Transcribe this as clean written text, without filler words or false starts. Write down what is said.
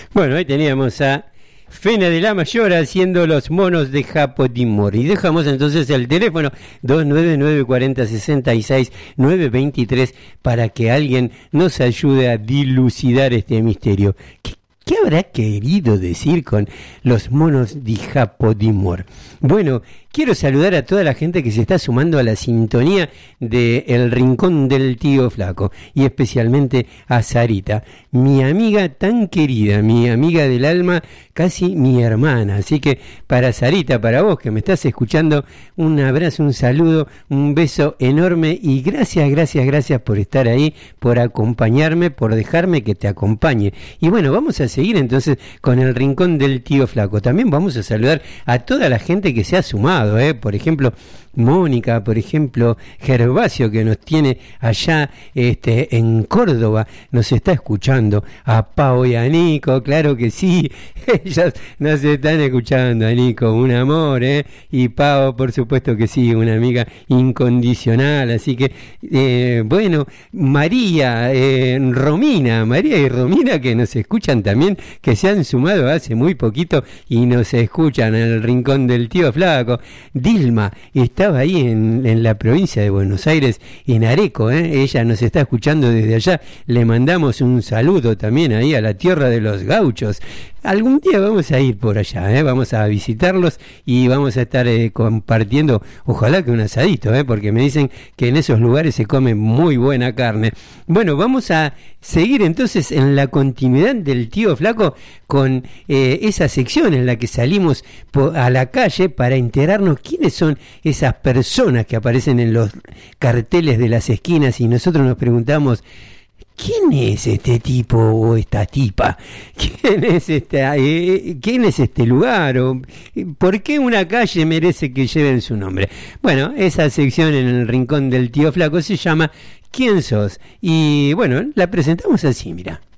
Bueno, ahí teníamos a Fena de la Mayor haciendo Los Monos de Japodimor. Y dejamos entonces el teléfono 299-4066-923 para que alguien nos ayude a dilucidar este misterio. ¿Qué habrá querido decir con Los Monos de Japodimor? Bueno, quiero saludar a toda la gente que se está sumando a la sintonía de El Rincón del Tío Flaco, y especialmente a Sarita, mi amiga tan querida, mi amiga del alma, casi mi hermana. Así que para Sarita, para vos que me estás escuchando, un abrazo, un saludo, un beso enorme y gracias por estar ahí, por acompañarme, por dejarme que te acompañe. Y bueno, vamos a seguir entonces con El Rincón del Tío Flaco. También vamos a saludar a toda la gente que se ha sumado, por ejemplo, Mónica, por ejemplo, Gervasio, que nos tiene allá en Córdoba, nos está escuchando, a Pau y a Nico, claro que sí, ellos nos están escuchando, a Nico, un amor, y Pau, por supuesto que sí, una amiga incondicional, así que, bueno, María y Romina, que nos escuchan también, que se han sumado hace muy poquito y nos escuchan en El Rincón del Tío Flaco. Dilma estaba ahí en la provincia de Buenos Aires, en Areco, ella nos está escuchando desde allá, le mandamos un saludo también ahí a la tierra de los gauchos. Algún día vamos a ir por allá, vamos a visitarlos y vamos a estar compartiendo, ojalá que un asadito, porque me dicen que en esos lugares se come muy buena carne. Bueno, vamos a seguir entonces en la continuidad del Tío Flaco con esa sección en la que salimos a la calle para enterarnos quiénes son esas personas que aparecen en los carteles de las esquinas y nosotros nos preguntamos: ¿quién es este tipo o esta tipa? ¿Quién es este lugar? ¿O por qué una calle merece que lleven su nombre? Bueno, esa sección en El Rincón del Tío Flaco se llama ¿Quién sos? Y bueno, la presentamos así, mira.